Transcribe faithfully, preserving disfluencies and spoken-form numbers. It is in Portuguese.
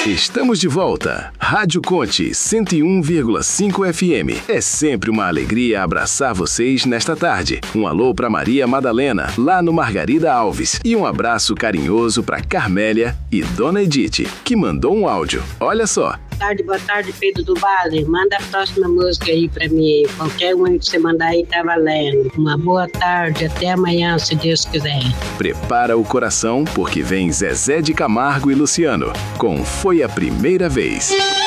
Estamos de volta. Rádio Conte cento e um vírgula cinco F M. É sempre uma alegria abraçar vocês nesta tarde. Um alô para Maria Madalena, lá no Margarida Alves. E um abraço carinhoso para Carmélia e Dona Edith, que mandou um áudio. Olha só. Boa tarde, boa tarde, Pedro do Vale. Manda a próxima música aí pra mim. Qualquer uma que você mandar aí tá valendo. Uma boa tarde, até amanhã, se Deus quiser. Prepara o coração, porque vem Zezé de Camargo e Luciano, com Foi a Primeira Vez.